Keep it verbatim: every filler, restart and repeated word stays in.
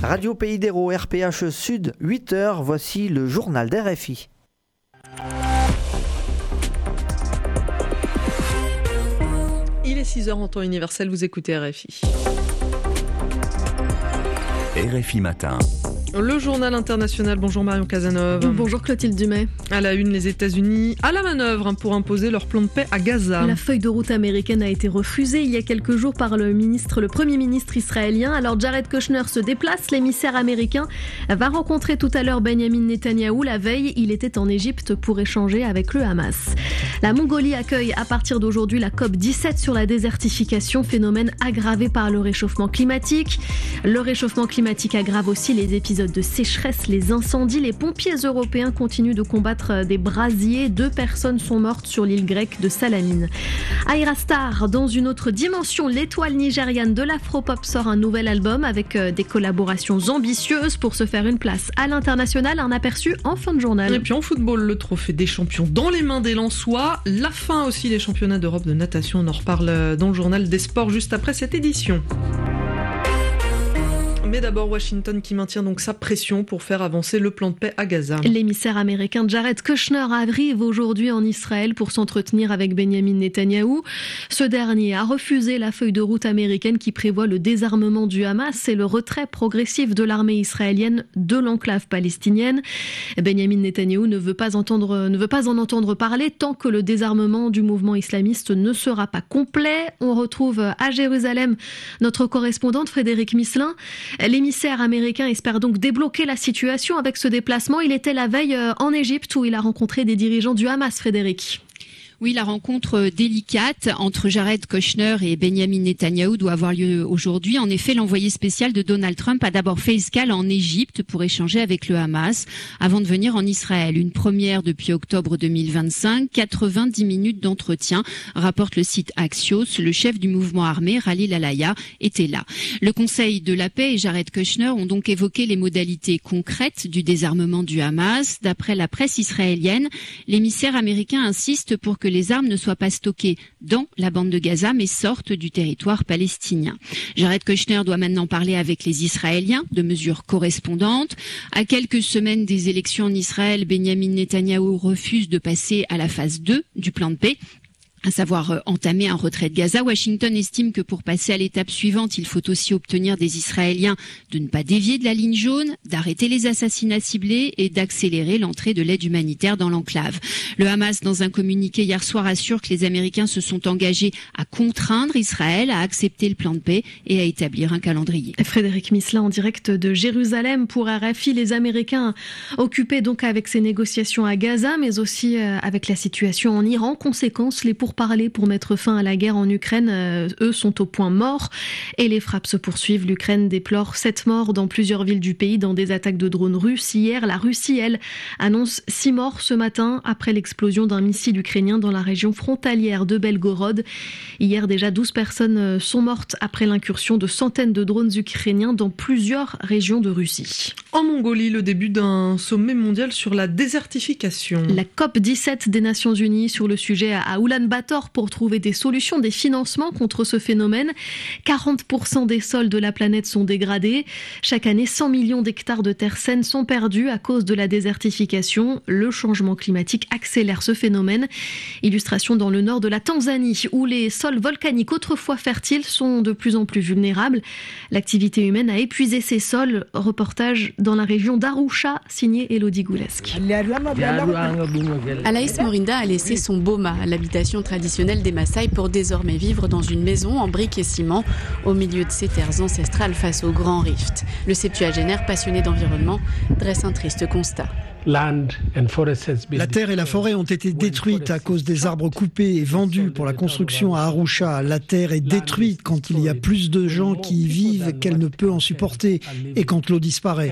Radio Pays d'Hérault, R P H Sud, huit heures, voici le journal d'R F I. Il est six heures en temps universel, vous écoutez R F I. R F I Matin. Le journal international, bonjour Marion Cazeneuve. Bonjour Clotilde Dumais. À la une, les États-Unis à la manœuvre pour imposer leur plan de paix à Gaza. La feuille de route américaine a été refusée il y a quelques jours par le ministre, le premier ministre israélien. Alors Jared Kushner se déplace, l'émissaire américain va rencontrer tout à l'heure Benjamin Netanyahou. La veille, il était en Égypte pour échanger avec le Hamas. La Mongolie accueille à partir d'aujourd'hui la COP dix-sept sur la désertification, phénomène aggravé par le réchauffement climatique. Le réchauffement climatique aggrave aussi les épisodes de sécheresse, les incendies. Les pompiers européens continuent de combattre des brasiers. Deux personnes sont mortes sur l'île grecque de Salamine. Ayra Starr, dans une autre dimension, l'étoile nigériane de l'afropop sort un nouvel album avec des collaborations ambitieuses pour se faire une place à l'international. Un aperçu en fin de journal. Et puis en football, le trophée des champions dans les mains des Lensois. La fin aussi des championnats d'Europe de natation. On en reparle dans le journal des sports juste après cette édition. Mais d'abord Washington qui maintient donc sa pression pour faire avancer le plan de paix à Gaza. L'émissaire américain Jared Kushner arrive aujourd'hui en Israël pour s'entretenir avec Benjamin Netanyahou. Ce dernier a refusé la feuille de route américaine qui prévoit le désarmement du Hamas et le retrait progressif de l'armée israélienne de l'enclave palestinienne. Benjamin Netanyahou ne veut pas entendre, ne veut pas en entendre parler tant que le désarmement du mouvement islamiste ne sera pas complet. On retrouve à Jérusalem notre correspondante Frédéric Misselin. L'émissaire américain espère donc débloquer la situation avec ce déplacement. Il était la veille en Égypte où il a rencontré des dirigeants du Hamas, Frédéric. Oui, la rencontre délicate entre Jared Kushner et Benjamin Netanyahou doit avoir lieu aujourd'hui. En effet, l'envoyé spécial de Donald Trump a d'abord fait escale en Égypte pour échanger avec le Hamas avant de venir en Israël. Une première depuis octobre deux mille vingt-cinq, quatre-vingt-dix minutes d'entretien, rapporte le site Axios. Le chef du mouvement armé, Khalil Al-Hayya, était là. Le Conseil de la paix et Jared Kushner ont donc évoqué les modalités concrètes du désarmement du Hamas. D'après la presse israélienne, l'émissaire américain insiste pour que les armes ne soient pas stockées dans la bande de Gaza, mais sortent du territoire palestinien. Jared Kushner doit maintenant parler avec les Israéliens de mesures correspondantes. À quelques semaines des élections en Israël, Benjamin Netanyahou refuse de passer à la phase deux du plan de paix, à savoir entamer un retrait de Gaza. Washington estime que pour passer à l'étape suivante, il faut aussi obtenir des Israéliens de ne pas dévier de la ligne jaune, d'arrêter les assassinats ciblés et d'accélérer l'entrée de l'aide humanitaire dans l'enclave. Le Hamas, dans un communiqué hier soir, assure que les Américains se sont engagés à contraindre Israël à accepter le plan de paix et à établir un calendrier. Frédéric Misselin en direct de Jérusalem pour R F I. Les Américains occupés donc avec ces négociations à Gaza, mais aussi avec la situation en Iran. Conséquence, les pour parler pour mettre fin à la guerre en Ukraine, euh, eux sont au point mort et les frappes se poursuivent. L'Ukraine déplore sept morts dans plusieurs villes du pays dans des attaques de drones russes. Hier, la Russie, elle, annonce six morts ce matin après l'explosion d'un missile ukrainien dans la région frontalière de Belgorod. Hier, déjà douze personnes sont mortes après l'incursion de centaines de drones ukrainiens dans plusieurs régions de Russie. En Mongolie, le début d'un sommet mondial sur la désertification. La COP dix-sept des Nations Unies sur le sujet à Oulan-Bator pour trouver des solutions, des financements contre ce phénomène. quarante pour cent des sols de la planète sont dégradés. Chaque année, cent millions d'hectares de terres saines sont perdus à cause de la désertification. Le changement climatique accélère ce phénomène. Illustration dans le nord de la Tanzanie, où les sols volcaniques autrefois fertiles sont de plus en plus vulnérables. L'activité humaine a épuisé ces sols. Reportage dans la région d'Arusha, signé Elodie Goulesque. Alaïs Morinda a laissé son boma, l'habitation traditionnelle des Maasai, pour désormais vivre dans une maison en briques et ciment au milieu de ses terres ancestrales face au grand rift. Le septuagénaire passionné d'environnement dresse un triste constat. La terre et la forêt ont été détruites à cause des arbres coupés et vendus pour la construction à Arusha. La terre est détruite quand il y a plus de gens qui y vivent qu'elle ne peut en supporter et quand l'eau disparaît.